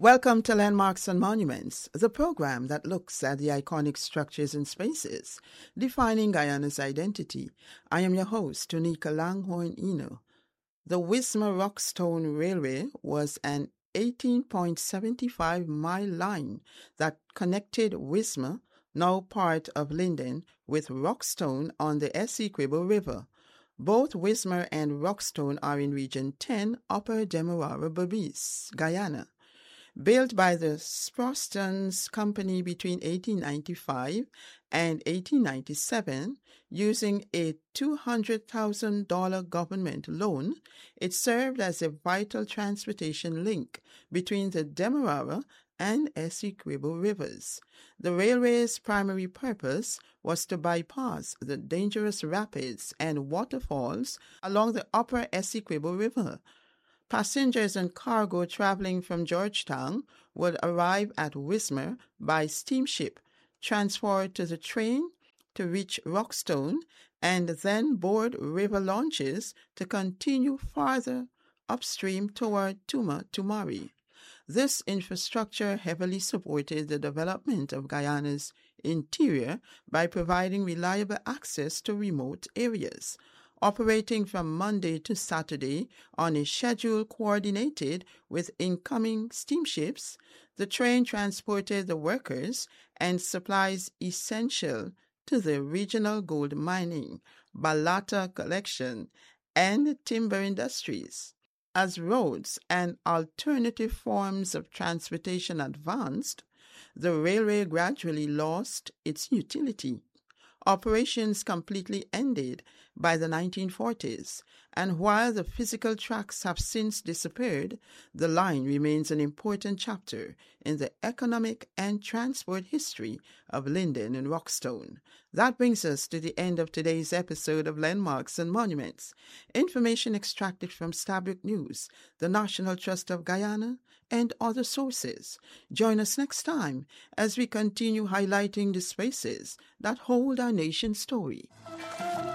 Welcome to Landmarks and Monuments, the program that looks at the iconic structures and spaces defining Guyana's identity. I am your host, Tunika Langhorne Eno. The Wismar Rockstone Railway was an 18.75-mile line that connected Wismar, now part of Linden, with Rockstone on the Essequibo River. Both Wismar and Rockstone are in Region 10, Upper Demerara Berbice, Guyana. Built by the Sprostons Company between 1895 and 1897, using a $200,000 government loan, it served as a vital transportation link between the Demerara and Essequibo rivers. The railway's primary purpose was to bypass the dangerous rapids and waterfalls along the upper Essequibo River. Passengers and cargo traveling from Georgetown would arrive at Wismar by steamship, transferred to the train to reach Rockstone, and then board river launches to continue farther upstream toward Tuma Tumari. This infrastructure heavily supported the development of Guyana's interior by providing reliable access to remote areas. Operating from Monday to Saturday on a schedule coordinated with incoming steamships, the train transported the workers and supplies essential to the regional gold mining, balata collection, and timber industries. As roads and alternative forms of transportation advanced, the railway gradually lost its utility. Operations completely ended by the 1940s, and while the physical tracks have since disappeared, the line remains an important chapter in the economic and transport history of Linden and Rockstone. That brings us to the end of today's episode of Landmarks and Monuments. Information extracted from Stabroek News, the National Trust of Guyana, and other sources. Join us next time as we continue highlighting the spaces that hold our nation's story.